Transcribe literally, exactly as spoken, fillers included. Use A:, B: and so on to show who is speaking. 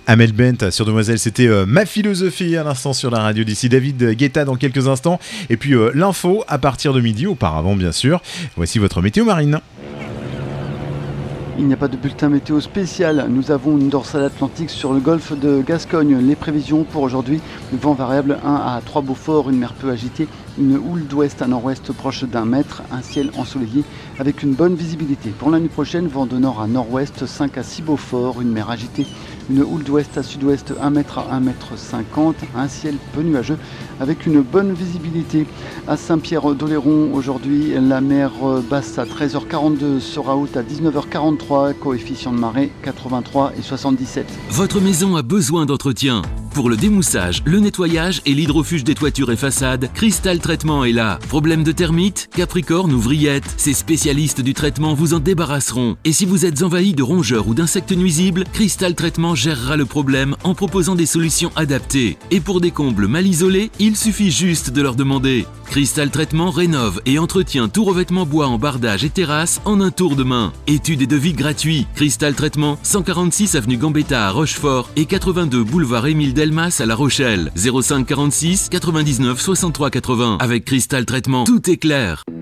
A: Amel Bent sur Demoiselle, c'était euh, ma philosophie à l'instant sur la radio d'ici. David Guetta dans quelques instants. Et puis euh, l'info à partir de midi, auparavant bien sûr. Voici votre météo marine.
B: Il n'y a pas de bulletin météo spécial. Nous avons une dorsale atlantique sur le golfe de Gascogne. Les prévisions pour aujourd'hui, le vent variable un à trois Beaufort, une mer peu agitée, une houle d'ouest à nord-ouest proche d'un mètre, un ciel ensoleillé avec une bonne visibilité. Pour la nuit prochaine, vent de nord à nord-ouest, cinq à six Beaufort, une mer agitée, une houle d'ouest à sud-ouest, un mètre à un mètre cinquante, un ciel peu nuageux avec une bonne visibilité. À Saint-Pierre-d'Oléron, aujourd'hui, la mer basse à treize heures quarante-deux sera haute à dix-neuf heures quarante-trois, coefficient de marée quatre-vingt-trois et soixante-dix-sept.
C: Votre maison a besoin d'entretien. Pour le démoussage, le nettoyage et l'hydrofuge des toitures et façades, Cristal Traitement est là. Problème de termites, capricorne ou vrillettes, ces spécialistes du traitement vous en débarrasseront. Et si vous êtes envahi de rongeurs ou d'insectes nuisibles, Cristal Traitement gérera le problème en proposant des solutions adaptées. Et pour des combles mal isolés, il suffit juste de leur demander. Cristal Traitement rénove et entretient tout revêtement bois en bardage et terrasse en un tour de main. Études et devis gratuits. Cristal Traitement, cent quarante-six avenue Gambetta à Rochefort et quatre-vingt-deux boulevard Émile Delmas à La Rochelle. zéro cinq quarante-six quatre-vingt-dix-neuf soixante-trois quatre-vingts. Avec Cristal Traitement, tout est clair.